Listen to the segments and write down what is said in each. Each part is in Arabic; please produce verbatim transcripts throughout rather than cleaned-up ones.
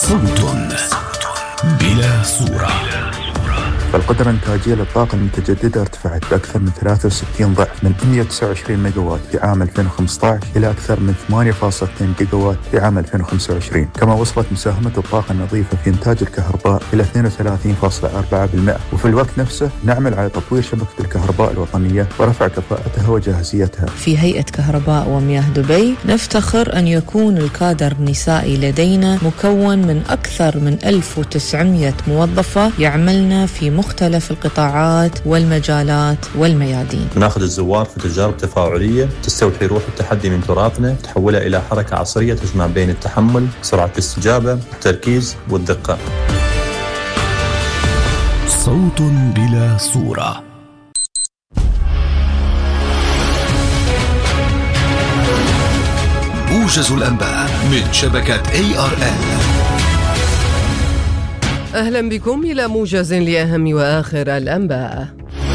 صوت بلا صورة. فالقدرة الإنتاجية للطاقة المتجددة ارتفعت بأكثر من ثلاثة وستين ضعف من مئة وتسعة وعشرين ميجاوات في عام ألفين وخمسة عشر إلى أكثر من ثمانية فاصلة اثنين جيجاوات في عام ألفين وخمسة وعشرين. كما وصلت مساهمة الطاقة النظيفة في إنتاج الكهرباء إلى اثنين وثلاثين فاصلة أربعة بالمئة. وفي الوقت نفسه نعمل على تطوير شبكة الكهرباء الوطنية ورفع كفاءتها وجاهزيتها. في هيئة كهرباء ومياه دبي نفتخر أن يكون الكادر النسائي لدينا مكون من أكثر من ألف وتسعمئة موظفة يعملن في مختلف القطاعات والمجالات والميادين. ناخذ الزوار في تجارب تفاعلية تستوحي روح التحدي من تراثنا، تحولها إلى حركة عصرية تجمع بين التحمل، سرعة الاستجابة، التركيز والدقة. صوت بلا صورة. موجز الأنباء من شبكة إيه آر إل. أهلا بكم إلى موجز لأهم وآخر الأنباء.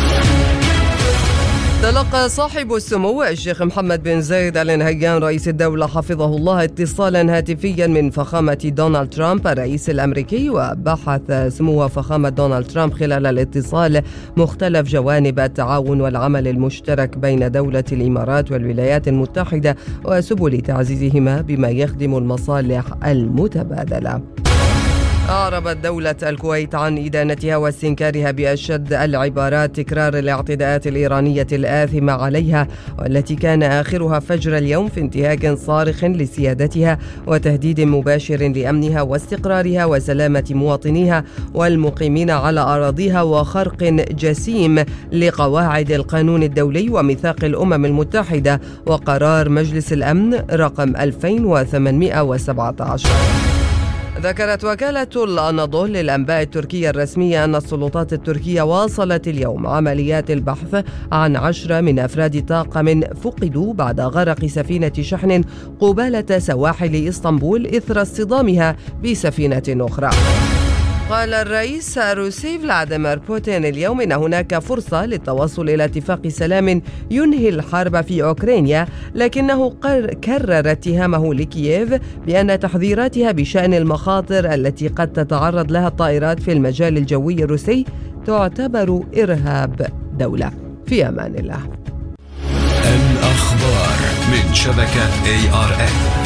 تلقى صاحب السمو الشيخ محمد بن زايد آل نهيان رئيس الدولة حفظه الله اتصالا هاتفيا من فخامة دونالد ترامب الرئيس الأمريكي، وبحث سمو فخامة دونالد ترامب خلال الاتصال مختلف جوانب التعاون والعمل المشترك بين دولة الإمارات والولايات المتحدة وسبل تعزيزهما بما يخدم المصالح المتبادلة. أعربت دولة الكويت عن إدانتها واستنكارها بأشد العبارات تكرار الاعتداءات الإيرانية الآثمة عليها، والتي كان آخرها فجر اليوم في انتهاك صارخ لسيادتها وتهديد مباشر لأمنها واستقرارها وسلامة مواطنيها والمقيمين على أراضيها، وخرق جسيم لقواعد القانون الدولي وميثاق الأمم المتحدة وقرار مجلس الأمن رقم ألفين وثمانمئة وسبعة عشر. ذكرت وكالة الأناضول للأنباء التركية الرسمية أن السلطات التركية واصلت اليوم عمليات البحث عن عشرة من أفراد طاقم فقدوا بعد غرق سفينة شحن قبالة سواحل إسطنبول إثر اصطدامها بسفينة أخرى. قال الرئيس الروسي فلاديمير بوتين اليوم إن هناك فرصة للتوصل إلى اتفاق سلام ينهي الحرب في أوكرانيا، لكنه كرر اتهامه لكييف بأن تحذيراتها بشأن المخاطر التي قد تتعرض لها الطائرات في المجال الجوي الروسي تعتبر إرهاب دولة. في أمان الله. الأخبار من شبكة إيه آر إل.